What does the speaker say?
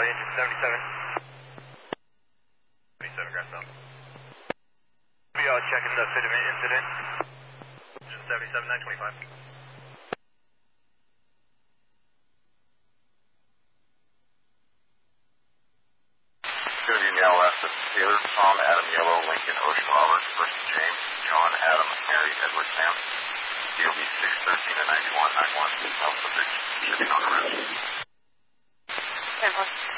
engine 77. 77 Grass Valley. We are checking the sediment incident. Engine 77, 925. It's going to be Meow West of Taylor, Tom, Adam, Yellow, Lincoln, Ocean, Robert, first James, John, Adam, Mary, Edward, Sam. DOB 613 and 91, 91, Alpha 6, shipping on the rest. 10+.